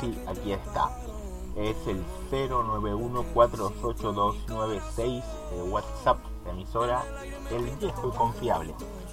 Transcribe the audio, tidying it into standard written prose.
sí, aquí está. Es el 091-482-96 de WhatsApp de emisora El Viejo y Confiable.